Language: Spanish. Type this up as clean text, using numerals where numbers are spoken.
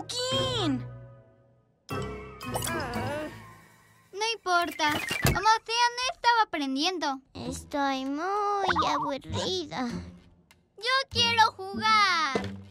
Joaquín. No importa. Como sea, no estaba aprendiendo. Estoy muy aburrida. Yo quiero jugar.